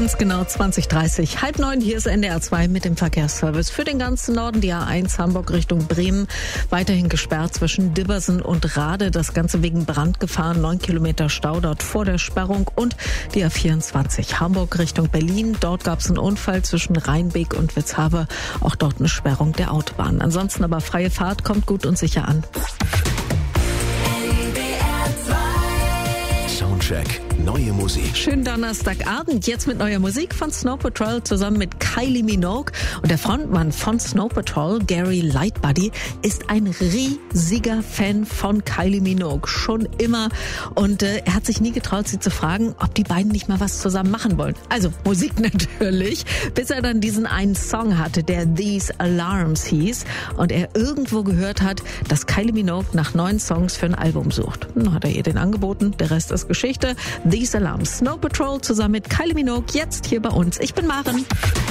Ganz genau 20:30. 8:30, hier ist NDR 2 mit dem Verkehrsservice. Für den ganzen Norden die A1 Hamburg Richtung Bremen. Weiterhin gesperrt zwischen Dibbersen und Rade. Das Ganze wegen Brandgefahr. 9 Kilometer Stau dort vor der Sperrung. Und die A24 Hamburg Richtung Berlin. Dort gab es einen Unfall zwischen Rheinbeek und Witzhaver. Auch dort eine Sperrung der Autobahn. Ansonsten aber freie Fahrt, kommt gut und sicher an. Soundcheck. Neue Musik. Schönen Donnerstagabend, jetzt mit neuer Musik von Snow Patrol zusammen mit Kylie Minogue. Und der Frontmann von Snow Patrol, Gary Lightbody, ist ein riesiger Fan von Kylie Minogue, schon immer. Und er hat sich nie getraut, sie zu fragen, ob die beiden nicht mal was zusammen machen wollen. Also Musik natürlich, bis er dann diesen einen Song hatte, der These Alarms hieß. Und er irgendwo gehört hat, dass Kylie Minogue nach neuen Songs für ein Album sucht. Dann hat er ihr den angeboten, der Rest ist Geschichte. These Alarms, Snow Patrol zusammen mit Kylie Minogue, jetzt hier bei uns. Ich bin Maren.